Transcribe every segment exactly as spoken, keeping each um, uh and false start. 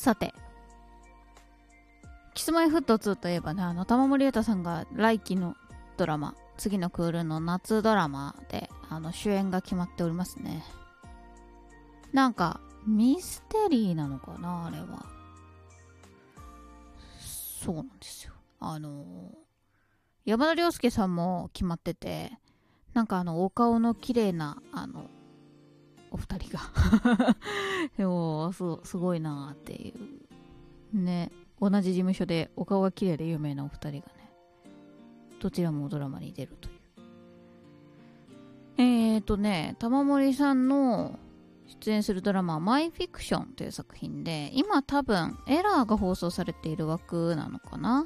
さて、キスマイフットツーといえばね、あの玉森裕太さんが来期のドラマ、次のクールの夏ドラマであの主演が決まっておりますね。なんかミステリーなのかな、あれは。そうなんですよ。あの山田涼介さんも決まってて、なんかあのお顔の綺麗なあのお二人がでも す, すごいなーっていうね。同じ事務所でお顔が綺麗で有名なお二人がね、どちらもドラマに出るという。えーとね玉森さんの出演するドラマはマイフィクションという作品で、今多分エラーが放送されている枠なのかな。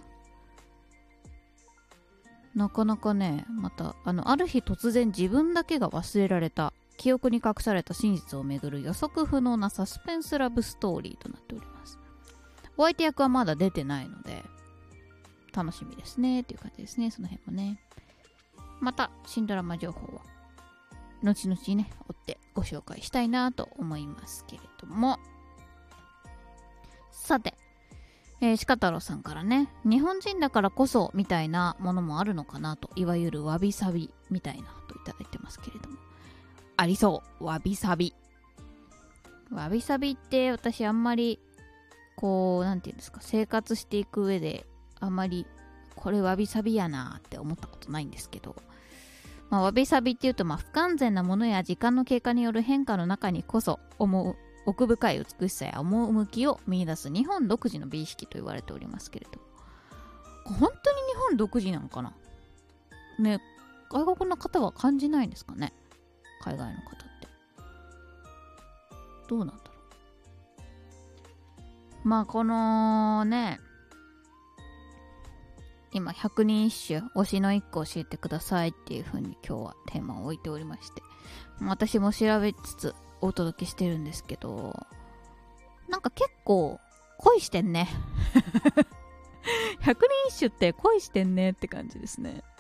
なかなかね、またあのある日突然自分だけが忘れられた記憶に隠された真実をめぐる予測不能なサスペンスラブストーリーとなっております。お相手役はまだ出てないので楽しみですねっていう感じですね。その辺もね、また新ドラマ情報は後々ね追ってご紹介したいなと思いますけれども、さて、えー、鹿太郎さんからね、日本人だからこそみたいなものもあるのかなと、いわゆるわびさびみたいなといただいてますけれども、ありそう。わびさびわびさびって私あんまりこうなんていうんですか、生活していく上であんまりこれわびさびやなって思ったことないんですけど、まあ、わびさびっていうと、まあ、不完全なものや時間の経過による変化の中にこそ思う奥深い美しさや趣を見出す日本独自の美意識と言われておりますけれど、本当に日本独自なのかなね。外国の方は感じないんですかね、海外の方って。どうなんだろう。まあこのね、今ひゃくにん一首推しの一個教えてくださいっていう風に今日はテーマを置いておりまして、私も調べつつお届けしてるんですけど、なんか結構恋してんねひゃくにん一首って恋してんねって感じですね。